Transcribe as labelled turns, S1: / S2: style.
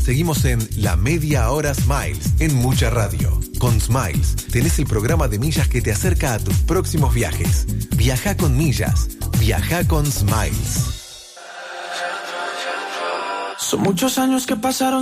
S1: Seguimos en La Media Hora Smiles en Mucha Radio. Con Smiles tenés el programa de millas que te acerca a tus próximos viajes. Viaja con millas. Viaja con Smiles.
S2: Son muchos años que pasaron